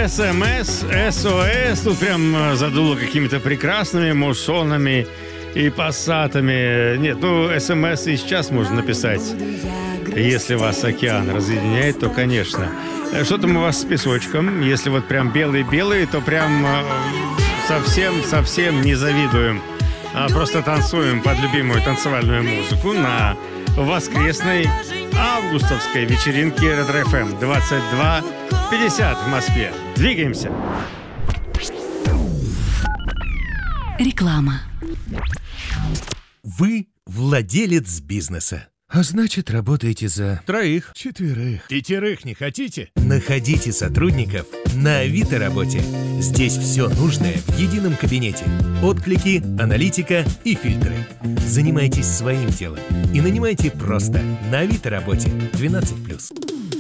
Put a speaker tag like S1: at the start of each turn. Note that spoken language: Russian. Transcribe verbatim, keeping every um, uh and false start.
S1: СМС, СОС. Тут прям задуло какими-то прекрасными муссонами и пассатами. Нет, ну, СМС и сейчас можно написать. Если вас океан разъединяет, то, конечно. Что там у вас с песочком? Если вот прям белый-белый, то прям совсем-совсем не завидуем. А просто танцуем под любимую танцевальную музыку на воскресной августовской вечеринке Ретро-эф эм двадцать два пятьдесят в Москве. Двигаемся.
S2: Реклама.
S3: Вы владелец бизнеса. А значит, работаете за
S4: троих,
S3: четверых.
S4: пятерых не хотите?
S3: Находите сотрудников на Авито работе. Здесь все нужное в едином кабинете. Отклики, аналитика и фильтры. Занимайтесь своим делом и нанимайте просто на Авито работе двенадцать плюс.